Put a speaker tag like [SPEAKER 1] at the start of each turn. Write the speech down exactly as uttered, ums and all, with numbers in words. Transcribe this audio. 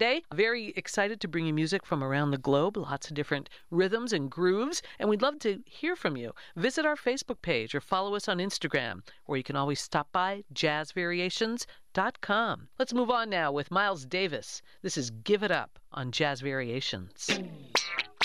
[SPEAKER 1] Day. Very excited to bring you music from around the globe, lots of different rhythms and grooves, and we'd love to hear from you. Visit our Facebook page or follow us on Instagram, or you can always stop by jazz variations dot com. Let's move on now with Miles Davis. This is Give It Up on Jazz Variations.